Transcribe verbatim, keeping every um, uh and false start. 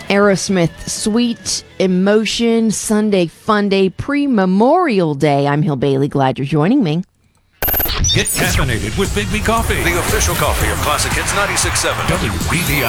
Aerosmith, Sweet Emotion, Sunday Fun Day, pre-Memorial Day. I'm Hill Bailey. Glad you're joining me. Get caffeinated with Big B Coffee, the official coffee of Classic Hits ninety-six point seven. W B D I.